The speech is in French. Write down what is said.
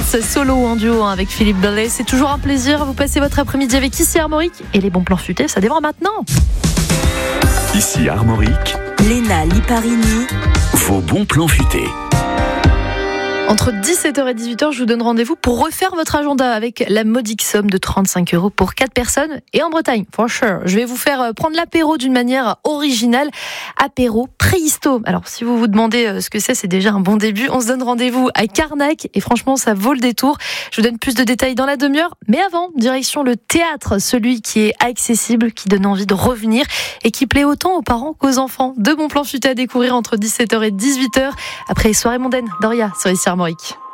Dance, solo ou en duo avec Philippe Bellet. C'est toujours un plaisir. Vous passez votre après-midi avec Ici Armorique. Et les bons plans futés, ça démarre maintenant. Ici Armorique, Léna Liparini, vos bons plans futés. Entre 17h et 18h, je vous donne rendez-vous pour refaire votre agenda avec la modique somme de 35 € pour 4 personnes et en Bretagne, for sure. Je vais vous faire prendre l'apéro d'une manière originale, apéro préhisto. Alors, si vous vous demandez ce que c'est déjà un bon début. On se donne rendez-vous à Carnac et franchement, ça vaut le détour. Je vous donne plus de détails dans la demi-heure. Mais avant, direction le théâtre, celui qui est accessible, qui donne envie de revenir et qui plaît autant aux parents qu'aux enfants. Deux bons plans futés à découvrir entre 17h et 18h après les soirées mondaines. Doria sur Ici Armorique.